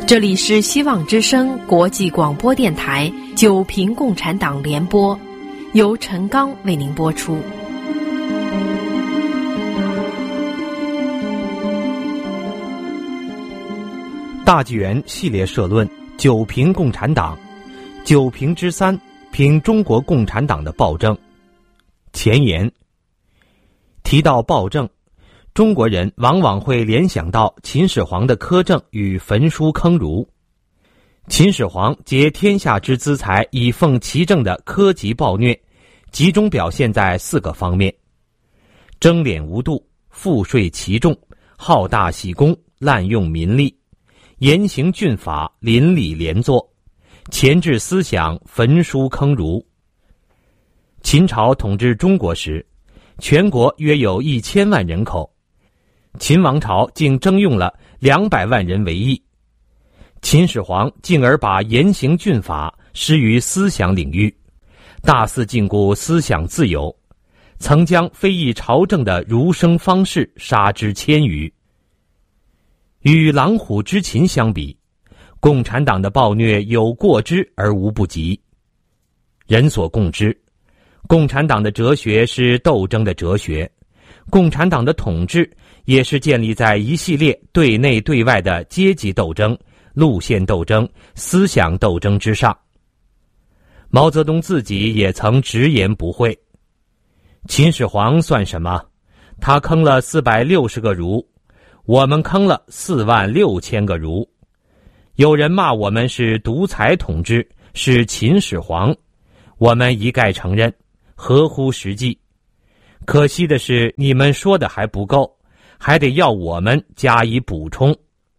这里是希望之声国际广播电台九平共产党联播，由陈刚为您播出。 大纪元系列社论：九评共产党，九评之3，评中国共产党的暴政。前言提到暴政，中国人往往会联想到秦始皇的苛政与焚书坑儒。秦始皇借天下之资财以奉其政的苛疾暴虐，集中表现在4个方面：征敛无度，赋税奇重，好大喜功，滥用民力，严刑峻法，邻里连坐，钳制思想，焚书坑儒。秦朝统治中国时，全国约有1000万人口，秦王朝竟征用了200万人为役。秦始皇进而把严刑峻法施于思想领域，大肆禁锢思想自由，曾将非议朝政的儒生方士杀之千余。与狼虎之秦相比，共产党的暴虐有过之而无不及。人所共知，共产党的哲学是斗争的哲学，共产党的统治也是建立在一系列对内对外的阶级斗争、路线斗争、思想斗争之上。毛泽东自己也曾直言不讳：秦始皇算什么？他坑了460个儒，我们坑了46000个儒。有人骂我们是独裁统治，是秦始皇，我们一概承认，合乎实际。可惜的是，你们说的还不够，还得要我们加以补充。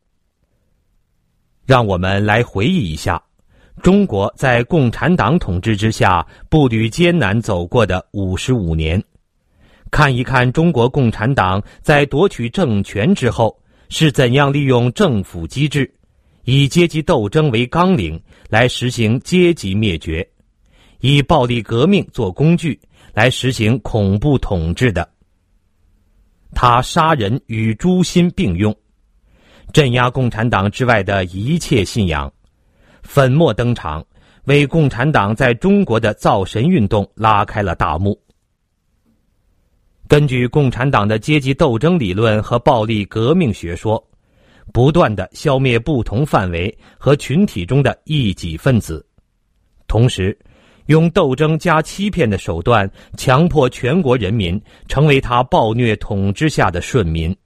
让我们来回忆一下，中国在共产党统治之下步履艰难走过的55年，看一看中国共产党在夺取政权之后是怎样利用政府机制，以阶级斗争为纲领来实行阶级灭绝，以暴力革命做工具来实行恐怖统治的。他杀人与诛心并用，镇压共产党之外的一切信仰，粉墨登场，为共产党在中国的造神运动拉开了大幕。根据共产党的阶级斗争理论和暴力革命学说，不断地消灭不同范围和群体中的异己分子，同时用斗争加欺骗的手段强迫全国人民成为他暴虐统治下的顺民。